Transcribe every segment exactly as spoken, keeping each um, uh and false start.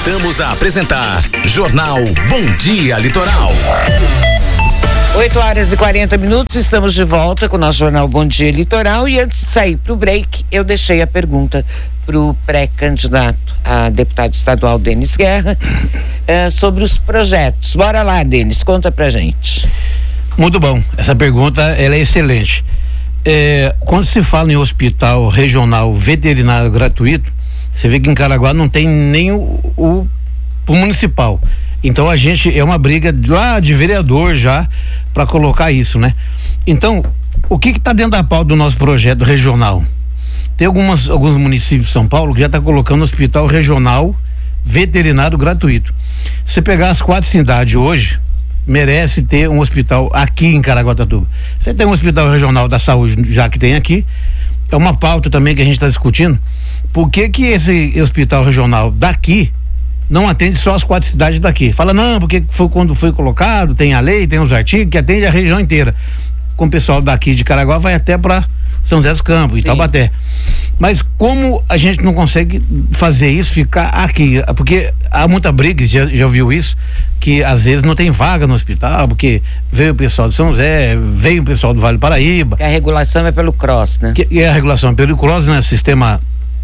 Voltamos a apresentar Jornal Bom Dia Litoral. oito horas e quarenta minutos, estamos de volta com o nosso Jornal Bom Dia Litoral, e antes de sair pro break, eu deixei a pergunta pro pré-candidato a deputado estadual Denis Guerra uh, sobre os projetos. Bora lá, Denis, conta pra gente. Muito bom, essa pergunta ela é excelente. É, quando se fala em hospital regional veterinário gratuito, você vê que em Caraguá não tem nem o, o, o municipal. Então a gente é uma briga lá de vereador já para colocar isso, né? Então, o que que tá dentro da pauta do nosso projeto regional? Tem algumas, alguns municípios de São Paulo que já tá colocando hospital regional veterinário gratuito. Se você pegar as quatro cidades hoje, merece ter um hospital aqui em Caraguatatuba. Você tem um hospital regional da saúde, já que tem aqui, é uma pauta também que a gente está discutindo. Por que que esse hospital regional daqui não atende só as quatro cidades daqui? Fala, não, porque foi quando foi colocado, tem a lei, tem os artigos que atende a região inteira. Com o pessoal daqui de Caraguá vai até para São José dos Campos, Itaubaté. Mas como a gente não consegue fazer isso, ficar aqui? Porque há muita briga, já, já ouviu isso, que às vezes não tem vaga no hospital, porque veio o pessoal de São José, veio o pessoal do Vale do Paraíba. Que a regulação é pelo C R O S, né? Que, e a regulação é pelo C R O S, né? Sistema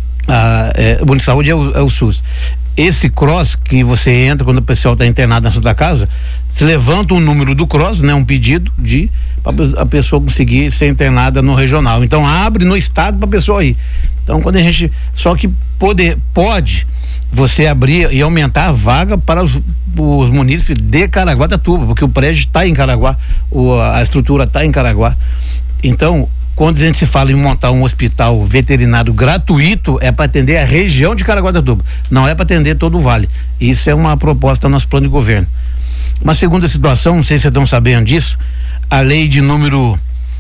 a, é, o de Saúde é o, é o SUS. Esse C R O S que você entra quando o pessoal está internado na Santa Casa, se levanta um número do C R O S, né? Um pedido de para a pessoa conseguir ser internada no regional. Então abre no estado para a pessoa ir. Então quando a gente, só que poder, pode você abrir e aumentar a vaga para os, os munícipes de Caraguatatuba, porque o prédio está em Caraguá, o, a estrutura está em Caraguá. Então, quando a gente se fala em montar um hospital veterinário gratuito, é para atender a região de Caraguatatuba, não é para atender todo o vale. Isso é uma proposta do nosso plano de governo. Uma segunda situação, não sei se vocês estão sabendo disso, a lei de número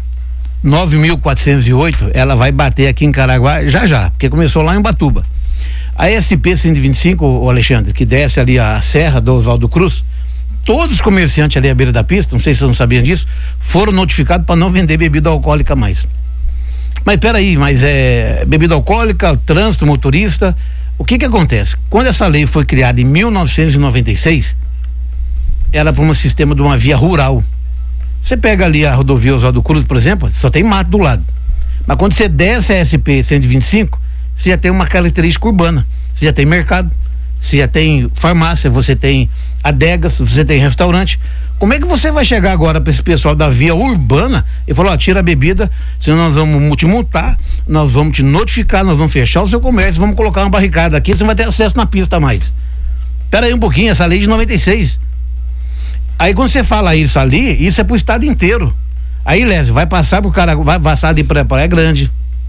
nove mil quatrocentos e oito, ela vai bater aqui em Caraguá já já, porque começou lá em Ubatuba. A S P cento e vinte e cinco, o Alexandre, que desce ali a serra do Oswaldo Cruz, todos os comerciantes ali à beira da pista, não sei se vocês não sabiam disso, foram notificados para não vender bebida alcoólica mais. Mas peraí, mas é bebida alcoólica, trânsito, motorista, o que que acontece? Quando essa lei foi criada em mil novecentos e noventa e seis, era para um sistema de uma via rural. Você pega ali a rodovia Oswaldo Cruz, por exemplo, só tem mato do lado. Mas quando você desce a S P cento e vinte e cinco, você já tem uma característica urbana. Você já tem mercado, você já tem farmácia, você tem adegas, você tem restaurante. Como é que você vai chegar agora para esse pessoal da via urbana e falar, ó, tira a bebida, senão nós vamos te multar, nós vamos te notificar, nós vamos fechar o seu comércio, vamos colocar uma barricada aqui, você não vai ter acesso na pista mais. Pera aí um pouquinho, essa lei de noventa e seis. Aí quando você fala isso ali, isso é pro estado inteiro. Aí, Lésio, vai passar pro cara, vai passar ali pra Praia Grande,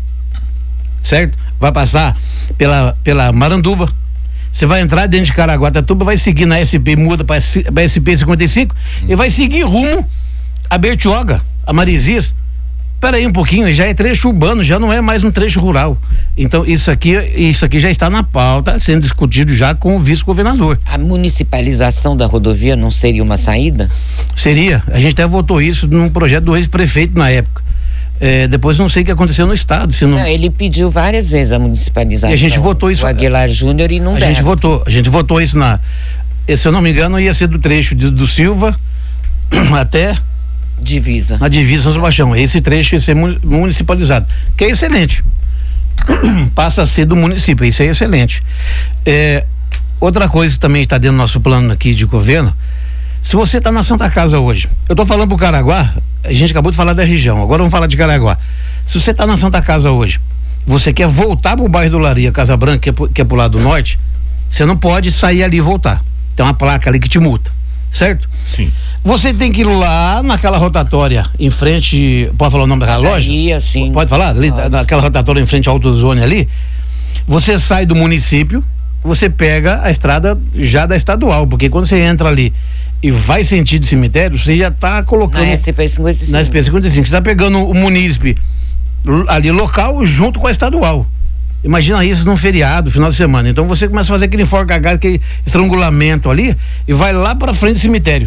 certo? Vai passar pela, pela Maranduba. Você vai entrar dentro de Caraguatatuba, vai seguir na S P, muda pra, pra S P cinquenta e cinco hum. e vai seguir rumo a Bertioga, a Marizias. Espera aí um pouquinho, já é trecho urbano, já não é mais um trecho rural. Então isso aqui, isso aqui já está na pauta, sendo discutido já com o vice-governador. A municipalização da rodovia não seria uma saída? Seria, a gente até votou isso num projeto do ex-prefeito na época. É, depois não sei o que aconteceu no estado. Se não... Não, ele pediu várias vezes a municipalização. E a gente votou isso. O Aguilar Júnior e não A deve. gente votou, a gente votou isso na, se eu não me engano, ia ser do trecho de, do Silva até divisa. Na divisa São Sebastião. Esse trecho ia ser municipalizado, que é excelente. Passa a ser do município, isso é excelente. É, outra coisa que também está dentro do nosso plano aqui de governo, se você está na Santa Casa hoje, eu estou falando pro Caraguá, a gente acabou de falar da região, agora vamos falar de Caraguá. Se você está na Santa Casa hoje, você quer voltar pro bairro do Laria, Casa Branca, que é, pro, que é pro lado do norte, você não pode sair ali e voltar. Tem uma placa ali que te multa, certo? Sim. Você tem que ir lá naquela rotatória em frente, pode falar o nome daquela loja? Aí, assim, pode falar? Ali, pode. Naquela rotatória em frente ao AutoZone ali, você sai do município, você pega a estrada já da estadual, porque quando você entra ali e vai sentido cemitério, você já está colocando... Na S P cinquenta e cinco. Na S P cinquenta e cinco, você está pegando o munícipe ali local junto com a estadual. Imagina isso num feriado, final de semana. Então você começa a fazer aquele enforcagado, aquele estrangulamento ali e vai lá para frente do cemitério.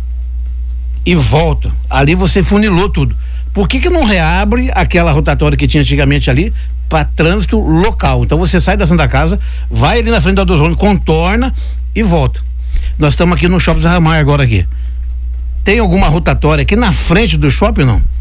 E volta. Ali você funilou tudo. Por que que não reabre aquela rotatória que tinha antigamente ali para trânsito local. Então você sai da Santa Casa, vai ali na frente da Autozone, contorna e volta. Nós estamos aqui no Shopping Zé Ramalho agora aqui. Tem alguma rotatória aqui na frente do shopping, não?